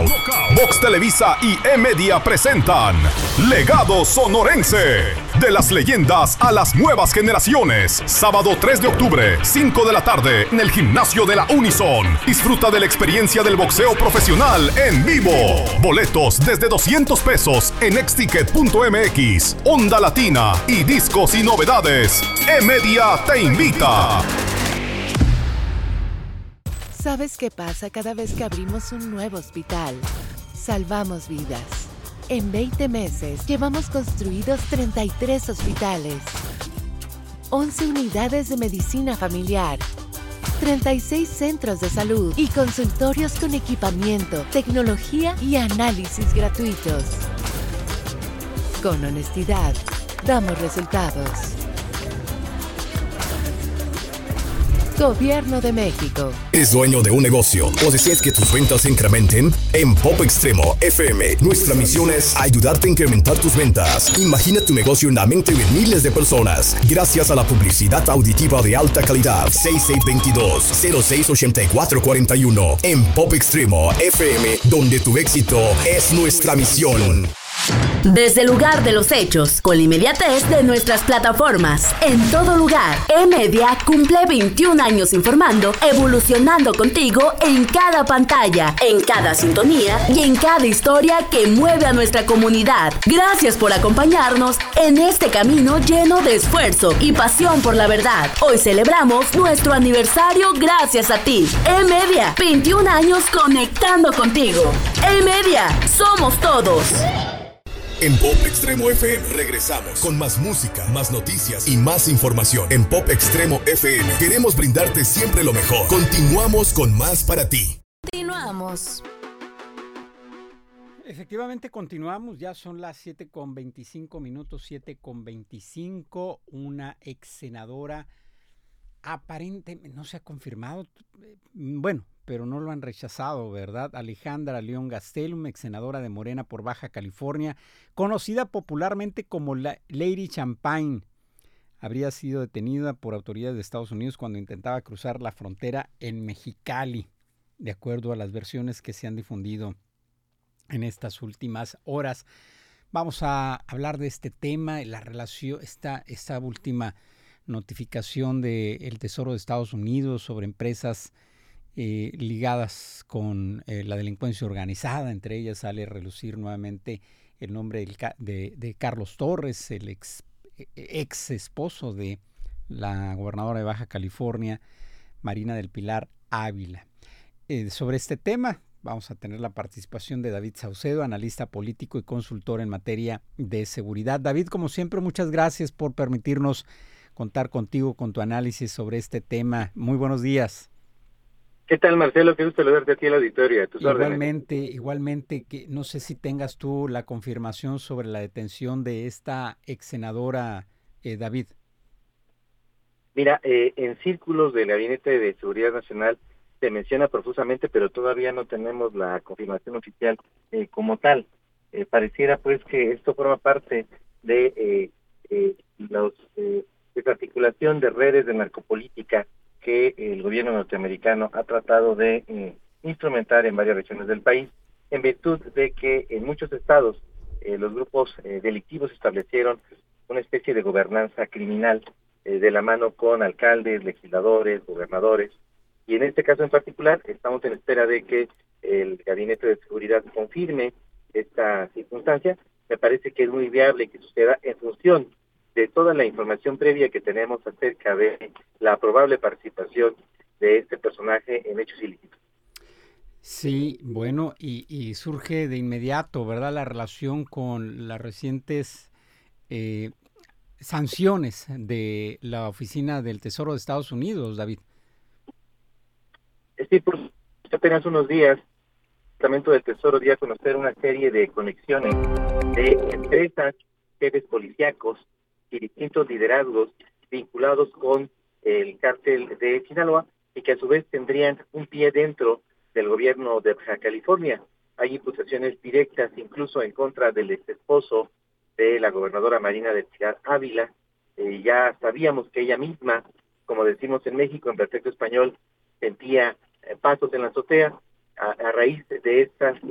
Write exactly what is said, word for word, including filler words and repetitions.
Vox Televisa y E-Media presentan Legado Sonorense. De las leyendas a las nuevas generaciones. Sábado tres de octubre, cinco de la tarde, en el gimnasio de la Unison. Disfruta de la experiencia del boxeo profesional en vivo. Boletos desde doscientos pesos en exticket punto m x. Onda Latina y discos y novedades. E-Media te invita. ¿Sabes qué pasa cada vez que abrimos un nuevo hospital? Salvamos vidas. En veinte meses llevamos construidos treinta y tres hospitales, once unidades de medicina familiar, treinta y seis centros de salud y consultorios con equipamiento, tecnología y análisis gratuitos. Con honestidad, damos resultados. Gobierno de México. ¿Es dueño de un negocio o deseas que tus ventas se incrementen? En Pop Extremo F M, nuestra misión es ayudarte a incrementar tus ventas. Imagina tu negocio en la mente de miles de personas gracias a la publicidad auditiva de alta calidad. seis seis dos dos, cero seis ocho cuatro cuatro uno. En Pop Extremo F M, donde tu éxito es nuestra misión. Desde el lugar de los hechos, con la inmediatez de nuestras plataformas, en todo lugar, E-Media cumple veintiún años informando, evolucionando contigo en cada pantalla, en cada sintonía y en cada historia que mueve a nuestra comunidad. Gracias por acompañarnos en este camino lleno de esfuerzo y pasión por la verdad. Hoy celebramos nuestro aniversario gracias a ti. E-Media, veintiún años conectando contigo. E-Media, somos todos. En Pop Extremo F M regresamos con más música, más noticias y más información. En Pop Extremo F M queremos brindarte siempre lo mejor. Continuamos con más para ti. Continuamos. Efectivamente continuamos, ya son las siete con veinticinco minutos, siete con veinticinco. Una ex senadora aparentemente no se ha confirmado, bueno, pero no lo han rechazado, ¿verdad? Alejandra León Gastelum, ex senadora de Morena por Baja California, conocida popularmente como la Lady Champagne, habría sido detenida por autoridades de Estados Unidos cuando intentaba cruzar la frontera en Mexicali, de acuerdo a las versiones que se han difundido en estas últimas horas. Vamos a hablar de este tema, la relación, esta, esta última notificación del Tesoro de Estados Unidos sobre empresas eh, ligadas con eh, la delincuencia organizada. Entre ellas sale a relucir nuevamente el nombre del, de, de Carlos Torres, el ex, ex esposo de la gobernadora de Baja California, Marina del Pilar Ávila. Eh, sobre este tema vamos a tener la participación de David Saucedo, analista político y consultor en materia de seguridad. David, como siempre, muchas gracias por permitirnos contar contigo con tu análisis sobre este tema. Muy buenos días. ¿Qué tal, Marcelo? Qué gusto saludarte a ti en la auditorio, a tus Igualmente, órdenes. igualmente, que no sé si tengas tú la confirmación sobre la detención de esta ex senadora, eh, David. Mira, eh, en círculos del Gabinete de Seguridad Nacional se menciona profusamente, pero todavía no tenemos la confirmación oficial eh, como tal. Eh, pareciera pues que esto forma parte de eh, eh, los eh, desarticulación de redes de narcopolítica que el gobierno norteamericano ha tratado de eh, instrumentar en varias regiones del país, en virtud de que en muchos estados eh, los grupos eh, delictivos establecieron una especie de gobernanza criminal eh, de la mano con alcaldes, legisladores, gobernadores, y en este caso en particular estamos en espera de que el Gabinete de Seguridad confirme esta circunstancia. Me parece que es muy viable que suceda en función de toda la información previa que tenemos acerca de la probable participación de este personaje en hechos ilícitos. Sí, bueno, y, y surge de inmediato, ¿verdad?, la relación con las recientes eh, sanciones de la Oficina del Tesoro de Estados Unidos, David. Sí, por apenas unos días, el Departamento del Tesoro dio a conocer una serie de conexiones de empresas, jefes policíacos y distintos liderazgos vinculados con el cártel de Sinaloa y que a su vez tendrían un pie dentro del gobierno de Baja California. Hay imputaciones directas incluso en contra del ex esposo de la gobernadora Marina del Pilar Ávila. Eh, ya sabíamos que ella misma, como decimos en México en perfecto español, sentía eh, pasos en la azotea. A, a raíz de estas